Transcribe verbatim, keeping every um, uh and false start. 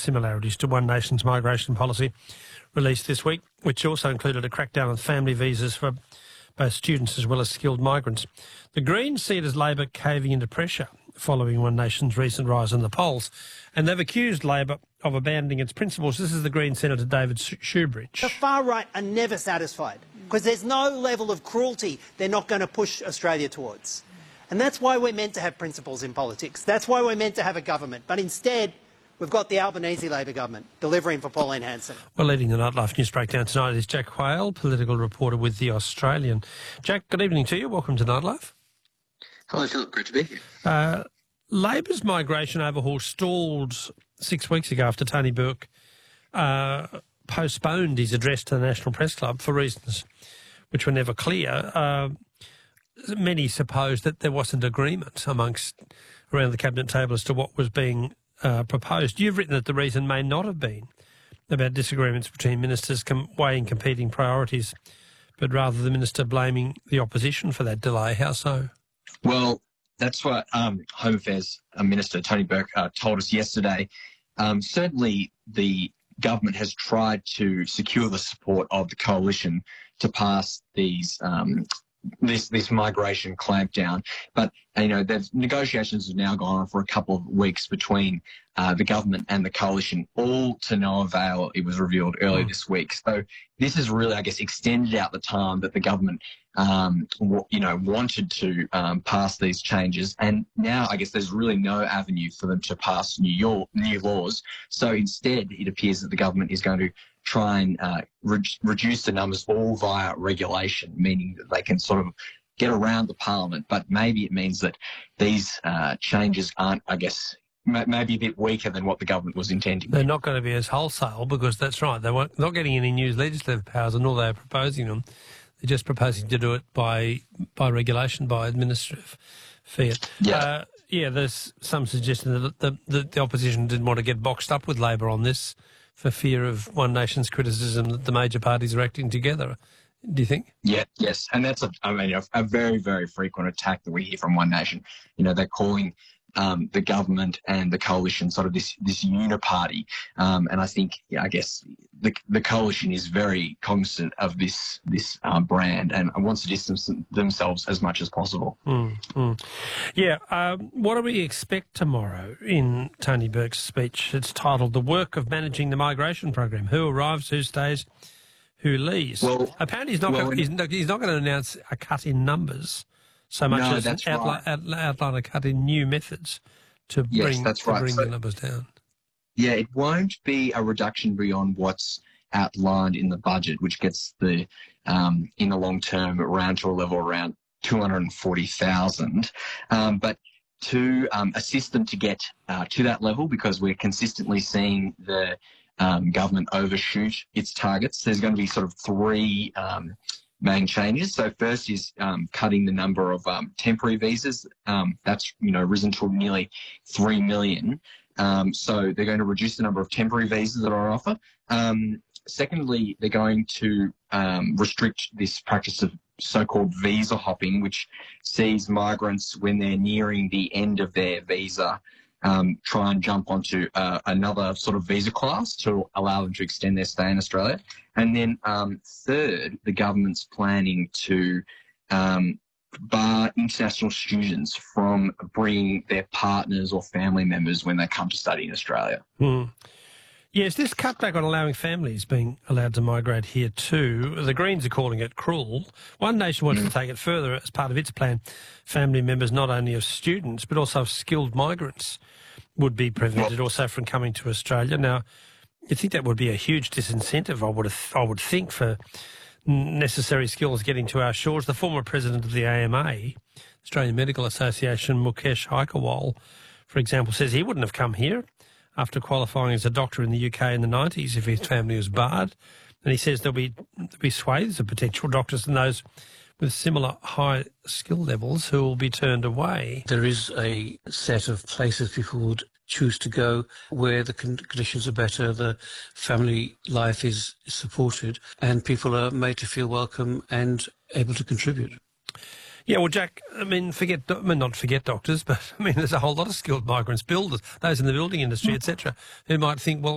similarities to One Nation's migration policy released this week, which also included a crackdown on family visas for both students as well as skilled migrants. The Greens see it as Labor caving into pressure following One Nation's recent rise in the polls, and they've accused Labor of abandoning its principles. This is the Green Senator David Shoebridge. The far right are never satisfied because there's no level of cruelty they're not going to push Australia towards. And that's why we're meant to have principles in politics. That's why we're meant to have a government. But instead, we've got the Albanese Labor government delivering for Pauline Hanson. Well, leading the Nightlife News Breakdown tonight is Jack Quayle, political reporter with The Australian. Jack, good evening to you. Welcome to Nightlife. Hello, Philip. Great to be here. Uh, Labor's migration overhaul stalled six weeks ago after Tony Burke uh, postponed his address to the National Press Club for reasons which were never clear. Uh, many supposed that there wasn't agreement amongst around the cabinet table as to what was being uh, proposed. You've written that the reason may not have been about disagreements between ministers com- weighing competing priorities, but rather the minister blaming the opposition for that delay. How so? Well, that's what um, Home Affairs Minister Tony Burke uh, told us yesterday. Um, certainly the government has tried to secure the support of the coalition to pass these um, this this migration clampdown. But, you know, the negotiations have now gone on for a couple of weeks between uh, the government and the coalition, all to no avail. It was revealed earlier this week. So this has really, I guess, extended out the time that the government, um, w- you know, wanted to um, pass these changes. And now, I guess, there's really no avenue for them to pass new, York, new laws. So instead, it appears that the government is going to try and uh, re- reduce the numbers all via regulation, meaning that they can sort of get around the parliament. But maybe it means that these uh, changes aren't, I guess, m- maybe a bit weaker than what the government was intending. They're not going to be as wholesale because that's right. They weren't not getting any new legislative powers, and nor they're proposing them. They're just proposing to do it by by regulation, by administrative fiat. Yeah. Uh, yeah, there's some suggestion that the, the, the opposition didn't want to get boxed up with Labor on this for fear of One Nation's criticism that the major parties are acting together. Do you think? Yeah, yes. And that's, a, I mean, a, a very, very frequent attack that we hear from One Nation. You know, they're calling um, the government and the coalition sort of this, this uniparty. Um, and I think, yeah, I guess the, the coalition is very cognizant of this, this um, brand and wants to distance themselves as much as possible. Mm, mm. Yeah. Um, what do we expect tomorrow in Tony Burke's speech? It's titled The Work of Managing the Migration Program. Who arrives, who stays, who leaves? Well, apparently he's not, well, going, he's, not, he's not going to announce a cut in numbers so much no, as that's outline, right. outline, outline a cut in new methods to Yes, bring, that's to right. bring So, the numbers down. Yeah, it won't be a reduction beyond what's outlined in the budget, which gets the, um, in the long term, around to a level around two hundred forty thousand. Um, but to um, assist them to get uh, to that level, because we're consistently seeing the um, government overshoot its targets, there's going to be sort of three um, main changes. So first is um, cutting the number of um, temporary visas. Um, that's, you know, risen to nearly three million. Um, so they're going to reduce the number of temporary visas that are on offer. Um, secondly, they're going to um, restrict this practice of so-called visa hopping, which sees migrants, when they're nearing the end of their visa, um, try and jump onto uh, another sort of visa class to allow them to extend their stay in Australia. And then um, third, the government's planning to um, bar international students from bringing their partners or family members when they come to study in Australia. Mm. Yes, this cutback on allowing families being allowed to migrate here too, the Greens are calling it cruel. One Nation wants mm. to take it further as part of its plan. Family members not only of students but also of skilled migrants would be prevented well, also from coming to Australia. Now, you'd think that would be a huge disincentive, I would, have, I would think, for necessary skills getting to our shores. The former president of the A M A, Australian Medical Association, Mukesh Aikerwal, for example, says he wouldn't have come here after qualifying as a doctor in the U K in the nineties if his family was barred. And he says there'll be, there'll be swathes of potential doctors and those with similar high skill levels who will be turned away. There is a set of places people would choose to go where the con- conditions are better, the family life is supported, and people are made to feel welcome and able to contribute. Yeah, well, Jack, I mean, forget, I mean, not forget doctors, but I mean, there's a whole lot of skilled migrants, builders, those in the building industry, et cetera, who might think, well,